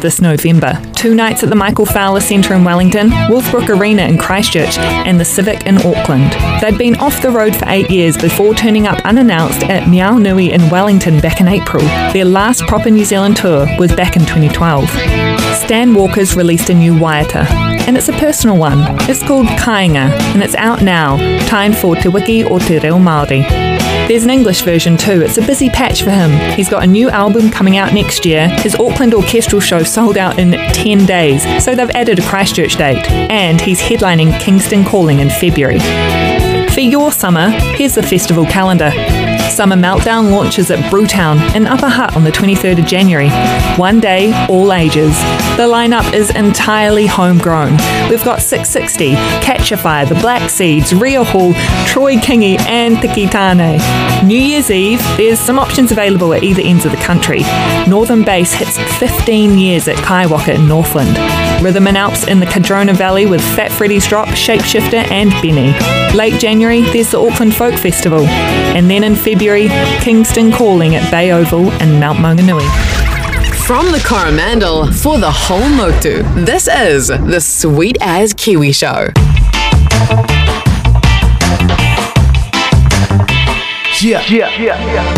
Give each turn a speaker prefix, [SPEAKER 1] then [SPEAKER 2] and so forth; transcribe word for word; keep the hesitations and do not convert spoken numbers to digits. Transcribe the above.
[SPEAKER 1] this November. Two nights at the Michael Fowler Centre in Wellington, Wolfbrook Arena in Christchurch, and the Civic in Auckland. They'd been off the road for eight years before turning up unannounced at Meow Nui in Wellington back in April. Their last proper New Zealand tour was back in twenty twelve. Stan Walker's released a new waiata, and it's a personal one. It's called Kāinga, and it's out now, timed for Te Wiki o Te Reo Māori. There's an English version too. It's a busy patch for him. He's got a new album coming out next year. His Auckland orchestral show sold out in ten days, so they've added a Christchurch date. And he's headlining Kingston Calling in February. For your summer, here's the festival calendar. Summer Meltdown launches at Brewtown in Upper Hutt on the twenty-third of January. One day, all ages. The lineup is entirely homegrown. We've got six sixty, Catchafire, The Black Seeds, Rio Hall, Troy Kingi and Te Kitane. New Year's Eve, there's some options available at either ends of the country. Northern Bass hits fifteen years at Kaiwaka in Northland. Rhythm and Alps in the Cadrona Valley with Fat Freddy's Drop, Shapeshifter and Benny. Late January, there's the Auckland Folk Festival. And then in February, Kingston Calling at Bay Oval and Mount Maunganui.
[SPEAKER 2] From the Coromandel for the whole Motu, this is the Sweet As Kiwi Show.
[SPEAKER 3] Yeah, yeah, yeah, yeah.